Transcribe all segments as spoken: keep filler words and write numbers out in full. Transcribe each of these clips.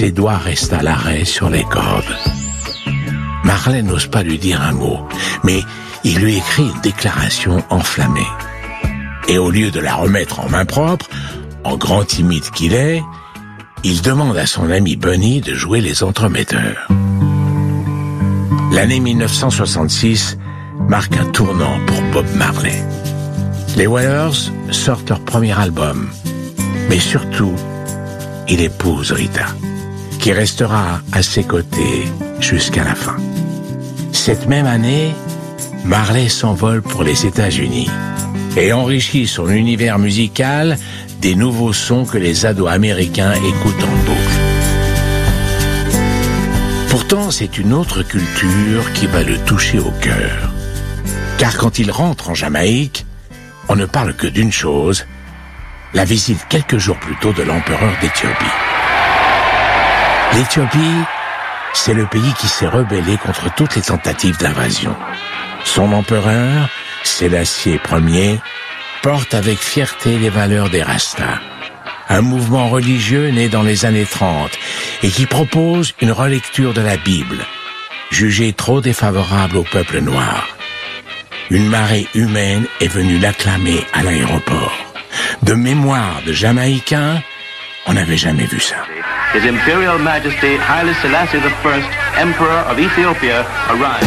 ses doigts restent à l'arrêt sur les cordes. Marley n'ose pas lui dire un mot, mais il lui écrit une déclaration enflammée. Et au lieu de la remettre en main propre, en grand timide qu'il est, il demande à son ami Bunny de jouer les entremetteurs. L'année mille neuf cent soixante-six marque un tournant pour Bob Marley. Les Wailers sortent leur premier album, mais surtout, il épouse Rita, qui restera à ses côtés jusqu'à la fin. Cette même année, Marley s'envole pour les États-Unis et enrichit son univers musical des nouveaux sons que les ados américains écoutent en boucle. Pourtant, c'est une autre culture qui va le toucher au cœur. Car quand il rentre en Jamaïque, on ne parle que d'une chose, la visite quelques jours plus tôt de l'empereur d'Éthiopie. L'Éthiopie, c'est le pays qui s'est rebellé contre toutes les tentatives d'invasion. Son empereur, Sélassié Ier, porte avec fierté les valeurs des Rastas, un mouvement religieux né dans les années trente et qui propose une relecture de la Bible, jugée trop défavorable au peuple noir. Une marée humaine est venue l'acclamer à l'aéroport. De mémoire de Jamaïcains, on n'avait jamais vu ça. His Imperial Majesty Haile Selassie the First, Emperor of Ethiopia, arrived.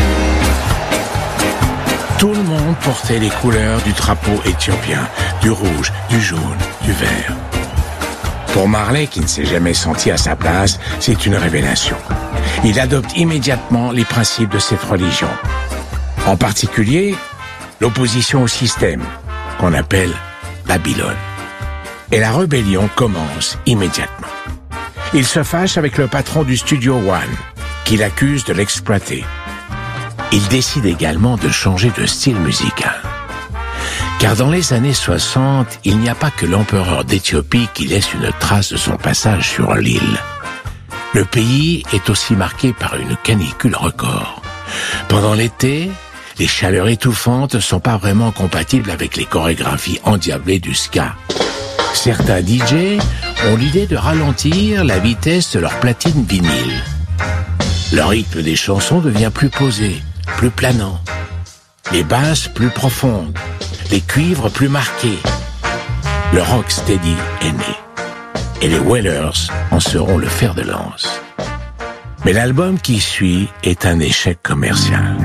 Tout le monde portait les couleurs du drapeau éthiopien, du rouge, du jaune, du vert. Pour Marley, qui ne s'est jamais senti à sa place, c'est une révélation. Il adopte immédiatement les principes de cette religion. En particulier, l'opposition au système, qu'on appelle Babylone. Et la rébellion commence immédiatement. Il se fâche avec le patron du Studio One, qui l'accuse de l'exploiter. Il décide également de changer de style musical. Car dans les années soixante, il n'y a pas que l'empereur d'Éthiopie qui laisse une trace de son passage sur l'île. Le pays est aussi marqué par une canicule record. Pendant l'été, les chaleurs étouffantes ne sont pas vraiment compatibles avec les chorégraphies endiablées du ska. Certains D J ont l'idée de ralentir la vitesse de leur platine vinyle. Le rythme des chansons devient plus posé, plus planant. Les basses plus profondes, les cuivres plus marqués. Le rocksteady est né. Et les Wailers en seront le fer de lance. Mais l'album qui suit est un échec commercial.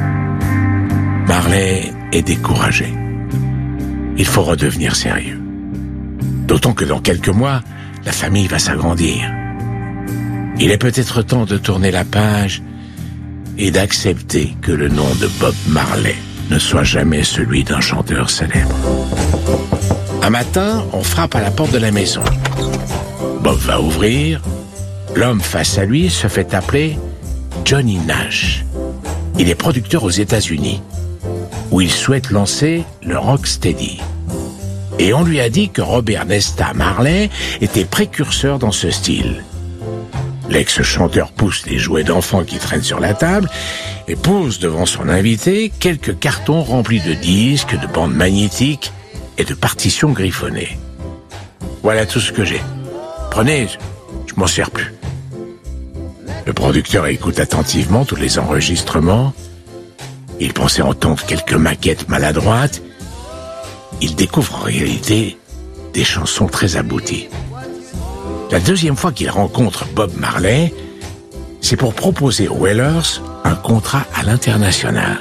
Marley est découragé. Il faut redevenir sérieux. D'autant que dans quelques mois, la famille va s'agrandir. Il est peut-être temps de tourner la page et d'accepter que le nom de Bob Marley ne soit jamais celui d'un chanteur célèbre. Un matin, on frappe à la porte de la maison. Bob va ouvrir. L'homme face à lui se fait appeler Johnny Nash. Il est producteur aux États-Unis, où il souhaite lancer le rocksteady. Et on lui a dit que Robert Nesta Marley était précurseur dans ce style. L'ex-chanteur pousse les jouets d'enfants qui traînent sur la table et pose devant son invité quelques cartons remplis de disques, de bandes magnétiques et de partitions griffonnées. Voilà tout ce que j'ai. Prenez, je m'en sers plus. Le producteur écoute attentivement tous les enregistrements. Il pensait entendre quelques maquettes maladroites. Il découvre en réalité des chansons très abouties. La deuxième fois qu'il rencontre Bob Marley, c'est pour proposer aux Wailers un contrat à l'international.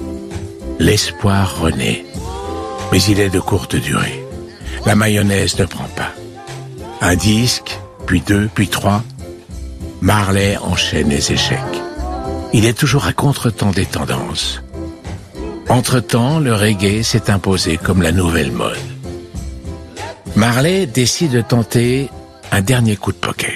L'espoir renaît, mais il est de courte durée. La mayonnaise ne prend pas. Un disque, puis deux, puis trois. Marley enchaîne les échecs. Il est toujours à contretemps des tendances. Entre-temps, le reggae s'est imposé comme la nouvelle mode. Marley décide de tenter un dernier coup de poker.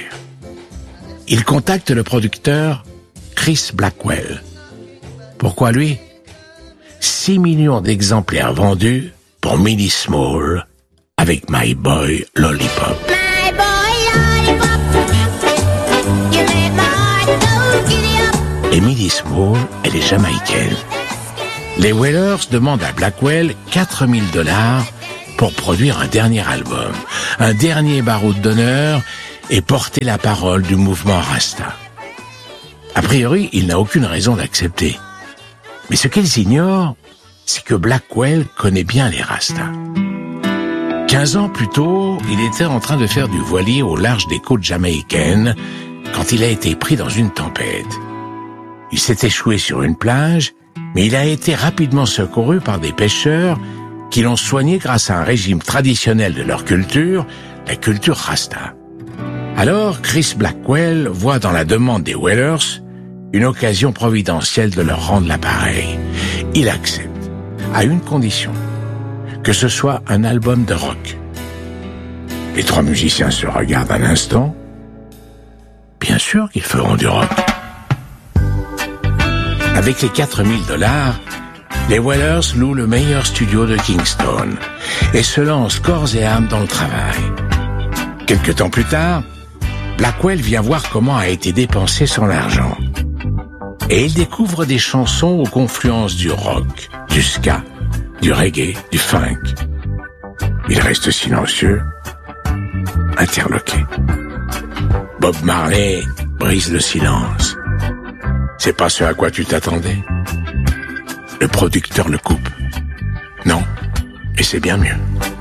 Il contacte le producteur Chris Blackwell. Pourquoi lui? six millions d'exemplaires vendus pour Millie Small avec My Boy Lollipop. My boy lollipop, you make my heart go giddy up. Et Millie Small, elle est jamaïcaine. Les Wailers demandent à Blackwell quatre mille dollars pour produire un dernier album, un dernier baroud d'honneur et porter la parole du mouvement Rasta. A priori, il n'a aucune raison d'accepter. Mais ce qu'ils ignorent, c'est que Blackwell connaît bien les Rastas. Quinze ans plus tôt, il était en train de faire du voilier au large des côtes jamaïcaines quand il a été pris dans une tempête. Il s'est échoué sur une plage, mais il a été rapidement secouru par des pêcheurs qui l'ont soigné grâce à un régime traditionnel de leur culture, la culture Rasta. Alors, Chris Blackwell voit dans la demande des Wailers une occasion providentielle de leur rendre l'appareil. Il accepte, à une condition, que ce soit un album de rock. Les trois musiciens se regardent un instant. Bien sûr qu'ils feront du rock. Avec les quatre mille dollars, les Wailers louent le meilleur studio de Kingston et se lancent corps et âme dans le travail. Quelque temps plus tard, Blackwell vient voir comment a été dépensé son argent. Et il découvre des chansons aux confluences du rock, du ska, du reggae, du funk. Il reste silencieux, interloqué. Bob Marley brise le silence. C'est pas ce à quoi tu t'attendais. Le producteur le coupe. Non, et c'est bien mieux.